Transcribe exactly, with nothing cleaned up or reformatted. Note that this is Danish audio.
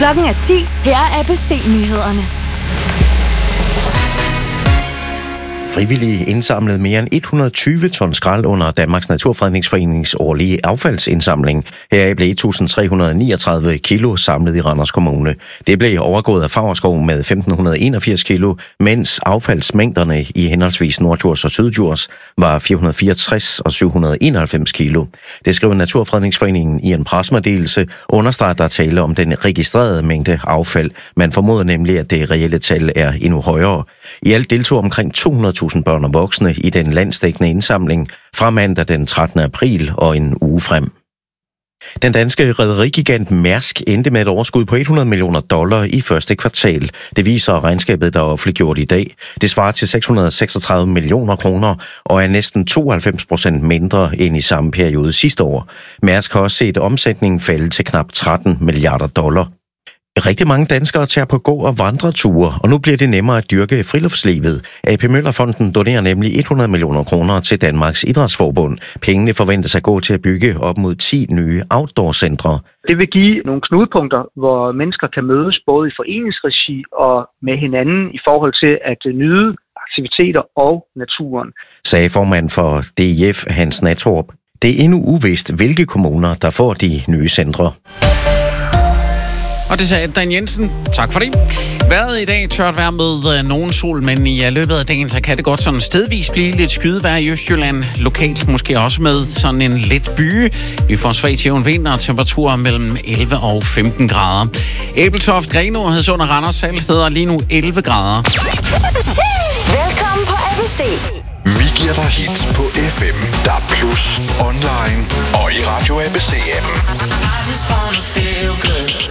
Klokken er ti. Her er A B C-nyhederne. Frivillige indsamlede mere end et hundrede og tyve ton skrald under Danmarks Naturfredningsforenings årlige affaldsindsamling. Heraf blev et tusind tre hundrede og niogtredive kilo samlet i Randers Kommune. Det blev overgået af Favrskov med femten enogfirs kilo, mens affaldsmængderne i henholdsvis Norddjurs og Syddjurs var fire hundrede og fireogtres og syv hundrede og enoghalvfems kilo. Det skriver Naturfredningsforeningen i en pressemeddelelse og understreger, der tale om den registrerede mængde affald. Man formoder nemlig, at det reelle tal er endnu højere. I alt deltog omkring to hundrede tusind børn og voksne i den landsdækkende indsamling fra mandag den trettende april og en uge frem. Den danske rederigigant Mærsk endte med et overskud på hundrede millioner dollar i første kvartal. Det viser regnskabet, der er offentliggjort i dag. Det svarer til seks hundrede og seksogtredive millioner kroner og er næsten tooghalvfems procent mindre end i samme periode sidste år. Mærsk har også set omsætningen falde til knap tretten milliarder dollar. Rigtig mange danskere tager på gå- og vandreture, og nu bliver det nemmere at dyrke friluftslivet. A P Møller-fonden donerer nemlig hundrede millioner kroner til Danmarks Idrætsforbund. Pengene forventes at gå til at bygge op mod ti nye outdoor-centre. Det vil give nogle knudepunkter, hvor mennesker kan mødes både i foreningsregi og med hinanden i forhold til at nyde aktiviteter og naturen, sagde formand for D I F Hans Nathorp. Det er endnu uvist, hvilke kommuner, der får de nye centre. Og det sagde Dan Jensen. Tak for det. Vejret i dag tørt vejr med øh, nogen sol, men i uh, løbet af dagen så kan det godt sådan stedvis blive lidt skydevejr i Østjylland. Lokalt måske også med sådan en let byge. Vi får svag til jævn vind og temperaturer mellem elleve og femten grader. Æbeltoft, Grenaa, Hadsund og Randers alle steder lige nu elleve grader. Velkommen på A B C. Vi giver dig hits på F M, D A B plus, online og i Radio A B C-appen. I just wanna feel good.